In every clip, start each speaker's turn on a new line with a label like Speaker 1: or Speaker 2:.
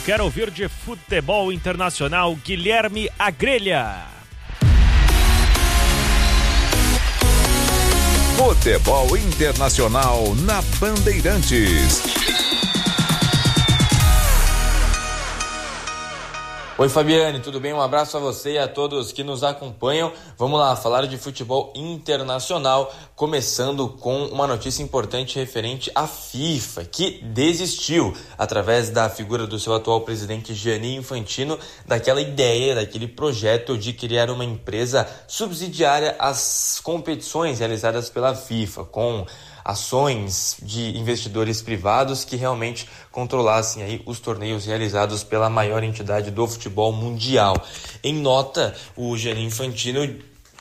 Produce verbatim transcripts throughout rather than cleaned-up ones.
Speaker 1: quer ouvir de futebol internacional, Guilherme Agrelha.
Speaker 2: Futebol Internacional na Bandeirantes.
Speaker 3: Oi Fabiane, tudo bem? Um abraço a você e a todos que nos acompanham. Vamos lá falar de futebol internacional, começando com uma notícia importante referente à FIFA, que desistiu, através da figura do seu atual presidente Gianni Infantino, daquela ideia, daquele projeto de criar uma empresa subsidiária às competições realizadas pela FIFA, com ações de investidores privados que realmente controlassem aí os torneios realizados pela maior entidade do futebol mundial. Em nota, o Gianni Infantino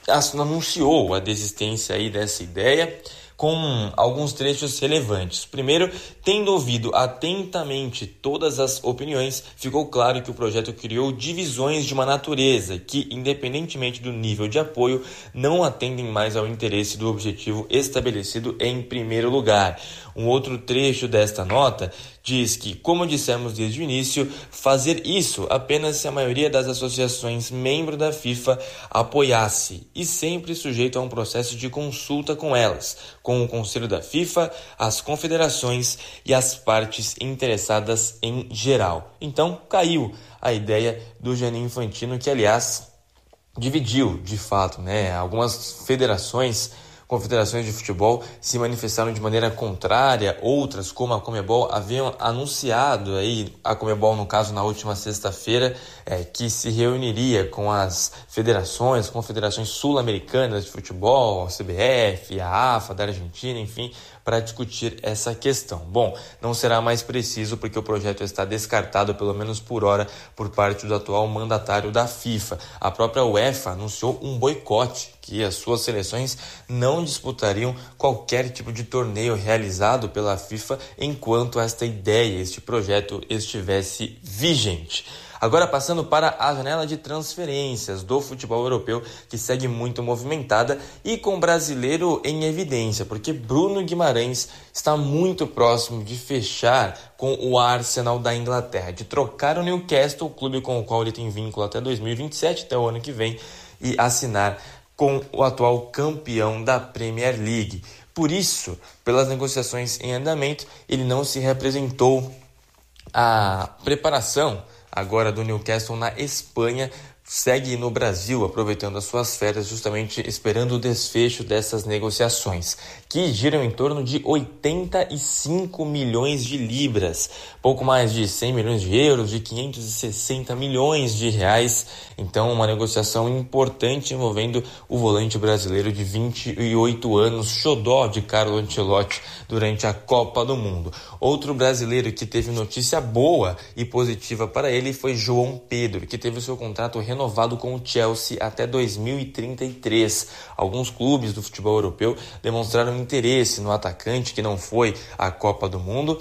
Speaker 3: anunciou a desistência aí dessa ideia, com alguns trechos relevantes. Primeiro, tendo ouvido atentamente todas as opiniões, ficou claro que o projeto criou divisões de uma natureza que, independentemente do nível de apoio, não atendem mais ao interesse do objetivo estabelecido em primeiro lugar. Um outro trecho desta nota diz que, como dissemos desde o início, fazer isso apenas se a maioria das associações membro da FIFA apoiasse, e sempre sujeito a um processo de consulta com elas, com o Conselho da FIFA, as confederações e as partes interessadas em geral. Então, caiu a ideia do Gianni Infantino, que, aliás, dividiu, de fato, né? Algumas federações, confederações de futebol se manifestaram de maneira contrária, outras, como a Conmebol, haviam anunciado, aí, a Conmebol, no caso, na última sexta-feira, é, que se reuniria com as federações, confederações sul-americanas de futebol, a C B F, a AFA da Argentina, enfim, para discutir essa questão. Bom, não será mais preciso porque o projeto está descartado, pelo menos por hora, por parte do atual mandatário da FIFA. A própria UEFA anunciou um boicote, que as suas seleções não disputariam qualquer tipo de torneio realizado pela FIFA enquanto esta ideia, este projeto estivesse vigente. Agora passando para a janela de transferências do futebol europeu, que segue muito movimentada e com brasileiro em evidência, porque Bruno Guimarães está muito próximo de fechar com o Arsenal da Inglaterra, de trocar o Newcastle, o clube com o qual ele tem vínculo até dois mil e vinte e sete, até o ano que vem, e assinar com o atual campeão da Premier League. Por isso, pelas negociações em andamento, ele não se representou a preparação agora do Newcastle na Espanha, segue no Brasil, aproveitando as suas férias, justamente esperando o desfecho dessas negociações, que giram em torno de oitenta e cinco milhões de libras, pouco mais de cem milhões de euros, de quinhentos e sessenta milhões de reais. Então, uma negociação importante envolvendo o volante brasileiro de vinte e oito anos, xodó de Carlo Ancelotti durante a Copa do Mundo. Outro brasileiro que teve notícia boa e positiva para ele foi João Pedro, que teve o seu contrato renovado com o Chelsea até dois mil e trinta e três. Alguns clubes do futebol europeu demonstraram interesse no atacante, que não foi à Copa do Mundo,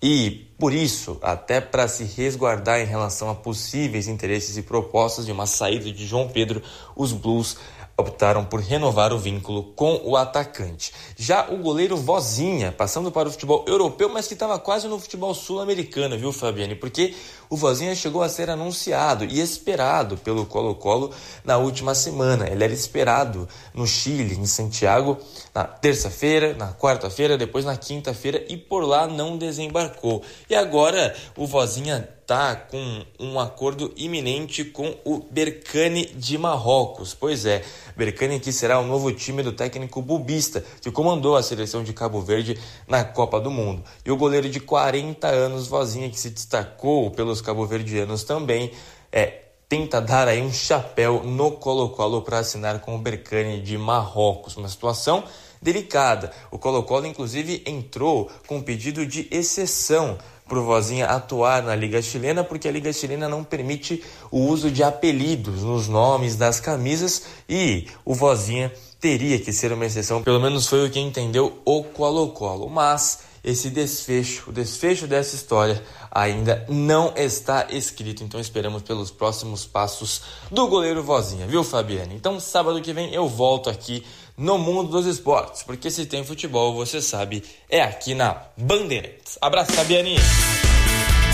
Speaker 3: e por isso, até para se resguardar em relação a possíveis interesses e propostas de uma saída de João Pedro, os Blues optaram por renovar o vínculo com o atacante. Já o goleiro Vozinha, passando para o futebol europeu, mas que estava quase no futebol sul-americano, viu, Fabiane? Porque o Vozinha chegou a ser anunciado e esperado pelo Colo-Colo na última semana. Ele era esperado no Chile, em Santiago, na terça-feira, na quarta-feira, depois na quinta-feira, e por lá não desembarcou. E agora o Vozinha está com um acordo iminente com o Berkane de Marrocos. Pois é, Berkane, que será o novo time do técnico bubista, que comandou a seleção de Cabo Verde na Copa do Mundo. E o goleiro de quarenta anos, Vozinha, que se destacou pelos cabo-verdianos também, é, tenta dar aí um chapéu no Colo-Colo para assinar com o Berkane de Marrocos. Uma situação delicada. O Colo-Colo, inclusive, entrou com um pedido de exceção para o Vozinha atuar na Liga Chilena, porque a Liga Chilena não permite o uso de apelidos nos nomes das camisas, e o Vozinha teria que ser uma exceção, pelo menos foi o que entendeu o Colo-Colo. Mas esse desfecho, o desfecho dessa história ainda não está escrito, então esperamos pelos próximos passos do goleiro Vozinha, viu, Fabiane? Então, sábado que vem eu volto aqui no Mundo dos Esportes, porque se tem futebol, você sabe, é aqui na Bandeirantes. Abraço, Fabiane!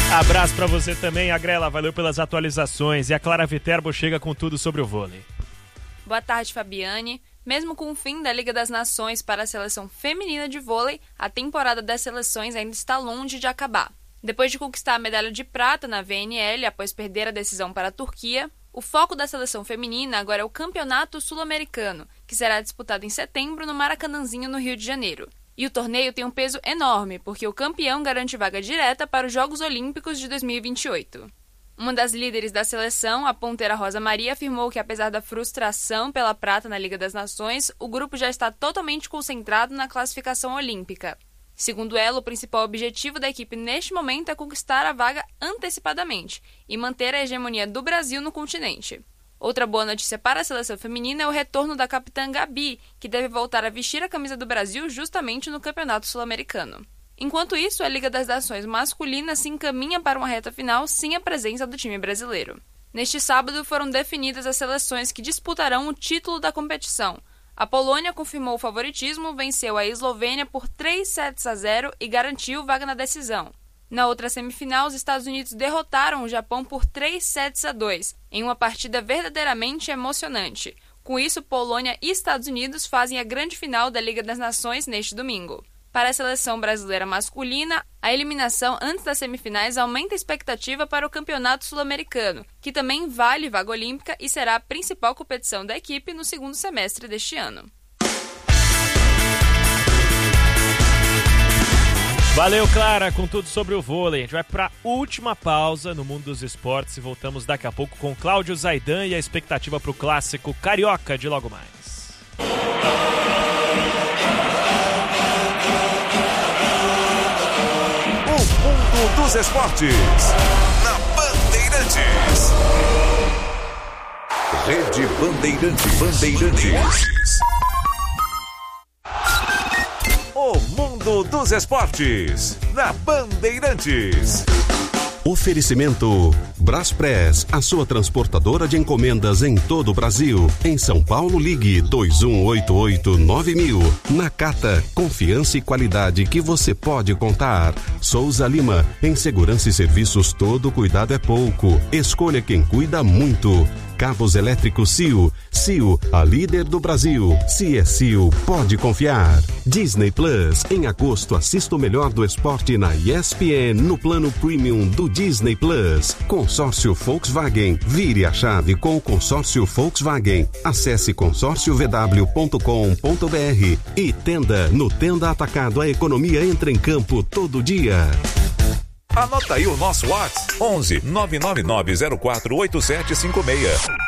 Speaker 1: Abraço pra você também, Agrela, valeu pelas atualizações. E a Clara Viterbo chega com tudo sobre o vôlei.
Speaker 4: Boa tarde, Fabiane. Mesmo com o fim da Liga das Nações para a seleção feminina de vôlei, a temporada das seleções ainda está longe de acabar. Depois de conquistar a medalha de prata na V N L após perder a decisão para a Turquia, o foco da seleção feminina agora é o Campeonato Sul-Americano, que será disputado em setembro no Maracanãzinho, no Rio de Janeiro. E o torneio tem um peso enorme, porque o campeão garante vaga direta para os Jogos Olímpicos de dois mil e vinte e oito. Uma das líderes da seleção, a ponteira Rosa Maria, afirmou que apesar da frustração pela prata na Liga das Nações, o grupo já está totalmente concentrado na classificação olímpica. Segundo ela, o principal objetivo da equipe neste momento é conquistar a vaga antecipadamente e manter a hegemonia do Brasil no continente. Outra boa notícia para a seleção feminina é o retorno da capitã Gabi, que deve voltar a vestir a camisa do Brasil justamente no Campeonato Sul-Americano. Enquanto isso, a Liga das Nações masculina se encaminha para uma reta final sem a presença do time brasileiro. Neste sábado foram definidas as seleções que disputarão o título da competição. A Polônia confirmou o favoritismo, venceu a Eslovênia por três sets a zero e garantiu vaga na decisão. Na outra semifinal, os Estados Unidos derrotaram o Japão por três sets a dois, em uma partida verdadeiramente emocionante. Com isso, Polônia e Estados Unidos fazem a grande final da Liga das Nações neste domingo. Para a seleção brasileira masculina, a eliminação antes das semifinais aumenta a expectativa para o Campeonato Sul-Americano, que também vale vaga olímpica e será a principal competição da equipe no segundo semestre deste ano.
Speaker 1: Valeu, Clara, com tudo sobre o vôlei. A gente vai para a última pausa no mundo dos esportes e voltamos daqui a pouco com Cláudio Zaidan e a expectativa para o clássico carioca de logo mais.
Speaker 2: Mundo dos esportes, na Bandeirantes. Rede Bandeirantes. Bandeirantes. O mundo dos esportes, na Bandeirantes.
Speaker 5: Oferecimento Braspress, a sua transportadora de encomendas em todo o Brasil. Em São Paulo, ligue dois um oito oito nove mil. Nakata, confiança e qualidade que você pode contar. Souza Lima, em segurança e serviços todo cuidado é pouco. Escolha quem cuida muito. Cabos elétricos C I O. C I O, a líder do Brasil. Se é C I O, pode confiar. Disney Plus. Em agosto, assista o melhor do esporte na E S P N no plano premium do Disney Plus. Consórcio Volkswagen. Vire a chave com o consórcio Volkswagen. Acesse consórcio v w ponto com ponto b r. E Tenda. No Tenda Atacado, a economia entra em campo todo dia.
Speaker 2: Anota aí o nosso WhatsApp: onze nove nove nove zero quatro oito sete cinco seis.